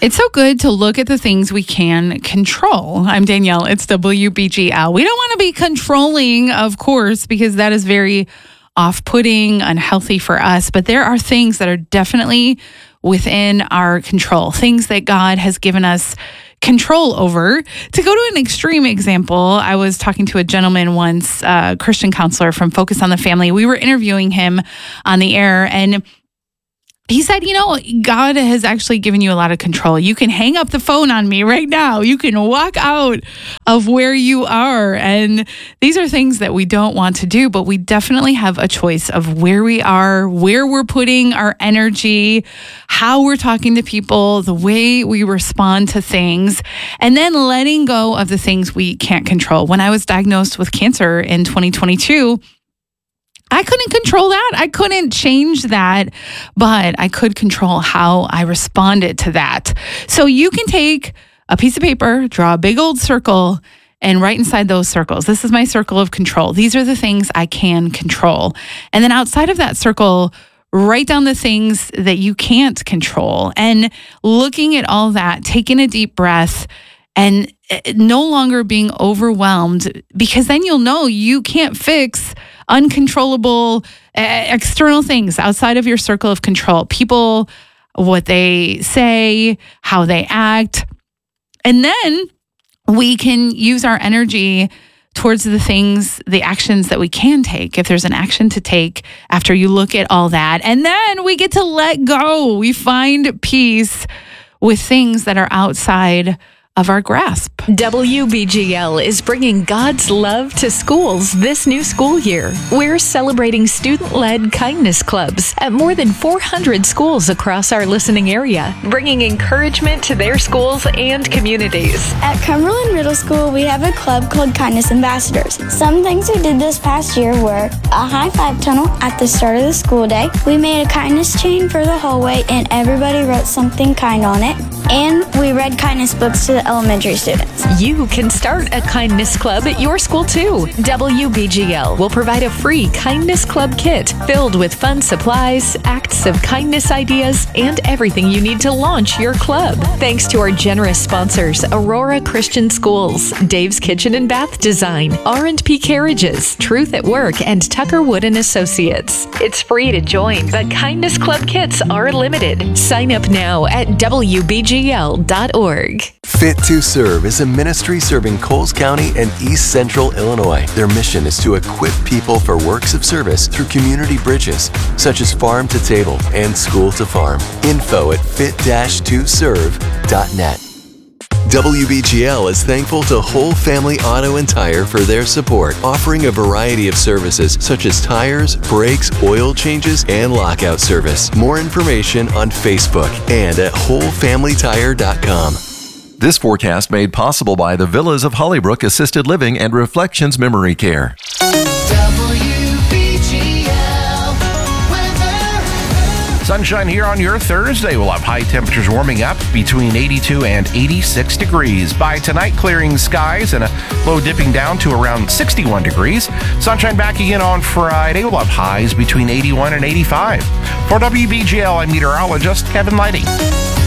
It's so good to look at the things we can control. I'm Danielle. It's WBGL. We don't want to be controlling, of course, because that is very off-putting, unhealthy for us. But there are things that are definitely within our control, things that God has given us control over. To go to an extreme example, I was talking to a gentleman once, a Christian counselor from Focus on the Family. We were interviewing him on the air, and he said, God has actually given you a lot of control. You can hang up the phone on me right now. You can walk out of where you are. And these are things that we don't want to do, but we definitely have a choice of where we are, where we're putting our energy, how we're talking to people, the way we respond to things, and then letting go of the things we can't control. When I was diagnosed with cancer in 2022, I couldn't control that. I couldn't change that, but I could control how I responded to that. So you can take a piece of paper, draw a big old circle, and write inside those circles, this is my circle of control. These are the things I can control. And then outside of that circle, write down the things that you can't control. And looking at all that, taking a deep breath, and no longer being overwhelmed, because then you'll know you can't fix uncontrollable external things outside of your circle of control. People, what they say, how they act. And then we can use our energy towards the things, the actions that we can take, if there's an action to take after you look at all that. And then we get to let go. We find peace with things that are outside of our grasp. WBGL is bringing God's love to schools this new school year. We're celebrating student-led kindness clubs at more than 400 schools across our listening area, bringing encouragement to their schools and communities. At Cumberland Middle School, we have a club called Kindness Ambassadors. Some things we did this past year were a high five tunnel at the start of the school day. We made a kindness chain for the hallway, and everybody wrote something kind on it. And we read kindness books to the elementary students. You can start a kindness club at your school too. WBGL will provide a free kindness club kit filled with fun supplies, acts of kindness ideas, and everything you need to launch your club. Thanks to our generous sponsors, Aurora Christian Schools, Dave's Kitchen and Bath Design, R&P Carriages, Truth at Work, and Tucker Wood and Associates. It's free to join, but kindness club kits are limited. Sign up now at WBGL.org. Fit to Serve is a ministry serving Coles County and East Central Illinois. Their mission is to equip people for works of service through community bridges, such as farm to table and school to farm. Info at fit-2serve.net. WBGL is thankful to Whole Family Auto and Tire for their support, offering a variety of services such as tires, brakes, oil changes, and lockout service. More information on Facebook and at wholefamilytire.com. This forecast made possible by the Villas of Hollybrook Assisted Living and Reflections Memory Care. Sunshine here on your Thursday. We'll have high temperatures warming up between 82 and 86 degrees. By tonight, clearing skies and a low dipping down to around 61 degrees. Sunshine back again on Friday. We'll have highs between 81 and 85. For WBGL, I'm meteorologist Kevin Lighty.